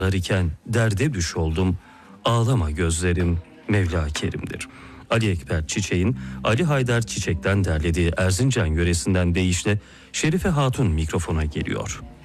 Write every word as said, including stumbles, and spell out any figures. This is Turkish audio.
iken derde düş oldum. Ağlama gözlerim Mevla Kerim'dir. Ali Ekber Çiçek'in Ali Haydar Çiçek'ten derlediği Erzincan yöresinden deyişle Şerife Hatun mikrofona geliyor.